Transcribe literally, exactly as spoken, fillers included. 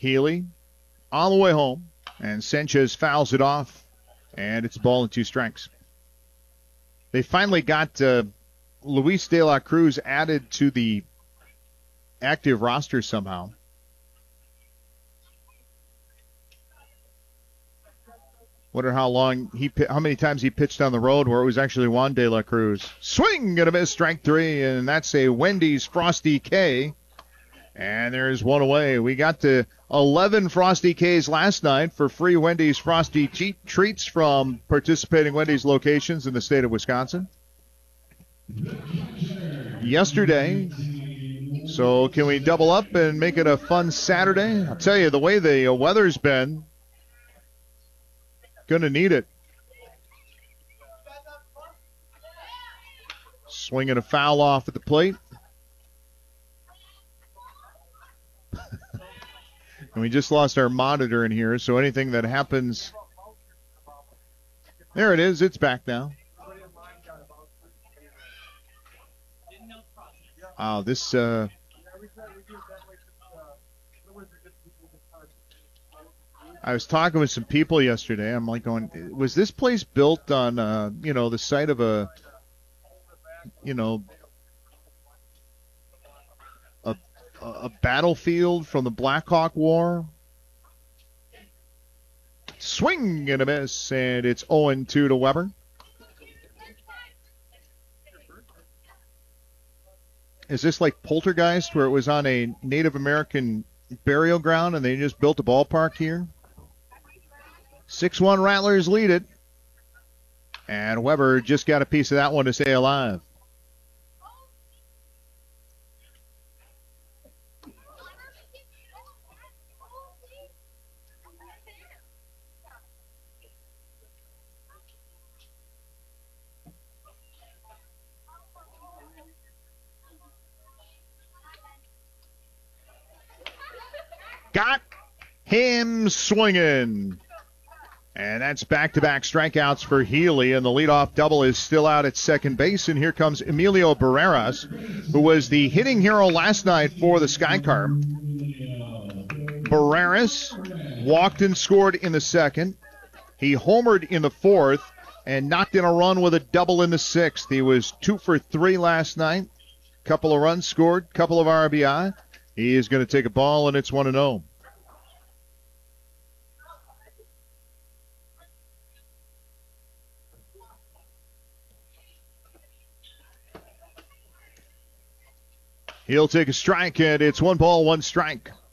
Healy all the way home, and Sanchez fouls it off, and it's a ball and two strikes. They finally got uh, Luis De La Cruz added to the active roster somehow. Wonder how long he, how many times he pitched on the road where it was actually Juan De La Cruz. Swing and a miss, strike three, and that's a Wendy's Frosty K. And there's one away. We got to eleven Frosty Ks last night for free Wendy's Frosty treats from participating Wendy's locations in the state of Wisconsin. Yesterday. So can we double up and make it a fun Saturday? I'll tell you, the way the weather's been, going to need it. Swinging a foul off at the plate. And we just lost our monitor in here, so anything that happens... There it is. It's back now. Wow, this... Uh... I was talking with some people yesterday. I'm like going, was this place built on, uh, you know, the site of a, you know, a, a battlefield from the Black Hawk War? Swing and a miss, and it's oh and two to Weber. Is this like Poltergeist, where it was on a Native American burial ground and they just built a ballpark here? six one Rattlers lead it. And Weber just got a piece of that one to stay alive. Got him swinging. And that's back-to-back strikeouts for Healy, and the leadoff double is still out at second base. And here comes Emilio Barreras, who was the hitting hero last night for the Sky Carp. Barreras walked and scored in the second. He homered in the fourth and knocked in a run with a double in the sixth. He was two for three last night. Couple of runs scored, couple of R B I. He is going to take a ball, and it's one and oh. He'll take a strike, and it's one ball, one strike.